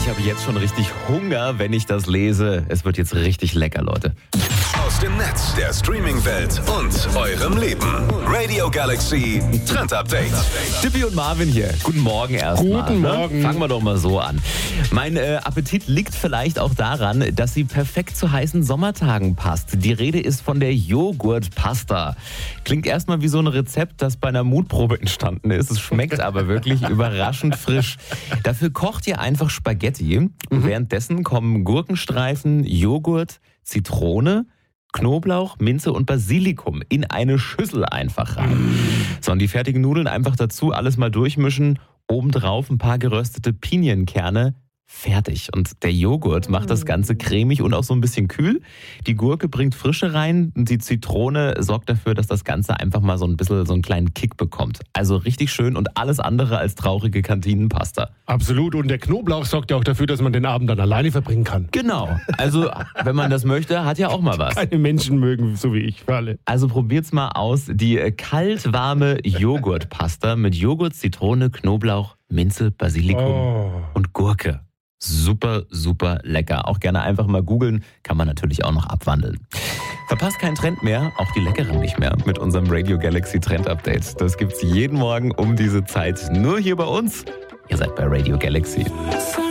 Ich habe jetzt schon richtig Hunger, wenn ich das lese. Es wird jetzt richtig lecker, Leute. Aus dem Netz, der Streaming-Welt und eurem Leben. Radio Galaxy Trend Update. Tippi und Marvin hier. Guten Morgen erstmal. Guten Morgen. Fangen wir doch mal so an. Mein Appetit liegt vielleicht auch daran, dass sie perfekt zu heißen Sommertagen passt. Die Rede ist von der Joghurtpasta. Klingt erstmal wie so ein Rezept, das bei einer Mutprobe entstanden ist. Es schmeckt aber wirklich überraschend frisch. Dafür kocht ihr einfach Spaghetti. Währenddessen kommen Gurkenstreifen, Joghurt, Zitrone, Knoblauch, Minze und Basilikum in eine Schüssel einfach rein. So, und die fertigen Nudeln einfach dazu, alles mal durchmischen. Obendrauf ein paar geröstete Pinienkerne. Fertig. Und der Joghurt macht das Ganze cremig und auch so ein bisschen kühl. Die Gurke bringt Frische rein. Und die Zitrone sorgt dafür, dass das Ganze einfach mal so ein bisschen so einen kleinen Kick bekommt. Also richtig schön und alles andere als traurige Kantinenpasta. Absolut. Und der Knoblauch sorgt ja auch dafür, dass man den Abend dann alleine verbringen kann. Genau. Also, wenn man das möchte, hat ja auch mal was. Keine Menschen mögen, so wie ich, für alle. Also probiert's mal aus. Die kalt-warme Joghurtpasta mit Joghurt, Zitrone, Knoblauch, Minze, Basilikum und Gurke. Super, super lecker. Auch gerne einfach mal googeln, kann man natürlich auch noch abwandeln. Verpasst keinen Trend mehr, auch die leckeren nicht mehr, mit unserem Radio Galaxy Trend Update. Das gibt's jeden Morgen um diese Zeit nur hier bei uns. Ihr seid bei Radio Galaxy.